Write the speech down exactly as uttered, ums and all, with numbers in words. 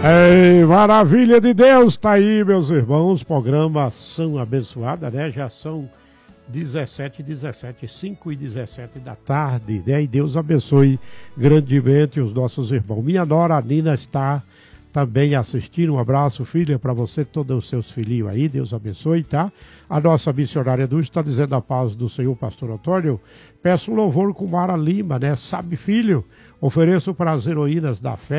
Ei, maravilha de Deus, tá aí, meus irmãos, programação abençoada, né? Já são dezessete, dezessete, cinco e dezessete da tarde, né? E Deus abençoe grandemente os nossos irmãos. Minha nora Nina está também assistindo. Um abraço, filha, para você, todos os seus filhinhos aí, Deus abençoe, tá? A nossa missionária Dulce está dizendo a paz do Senhor, pastor Antônio. Peço um louvor com Mara Lima, né? Sabe, filho, ofereço para as heroínas da fé